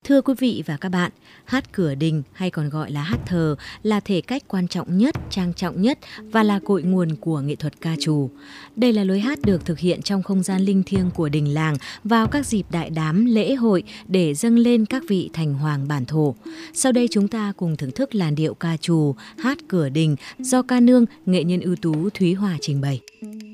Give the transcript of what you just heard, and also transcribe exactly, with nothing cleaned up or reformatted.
Thưa quý vị và các bạn, hát cửa đình hay còn gọi là hát thờ là thể cách quan trọng nhất, trang trọng nhất và là cội nguồn của nghệ thuật ca trù. Đây là lối hát được thực hiện trong không gian linh thiêng của đình làng vào các dịp đại đám, lễ hội để dâng lên các vị thành hoàng bản thổ. Sau đây chúng ta cùng thưởng thức làn điệu ca trù hát cửa đình do ca nương nghệ nhân ưu tú Thúy Hòa trình bày.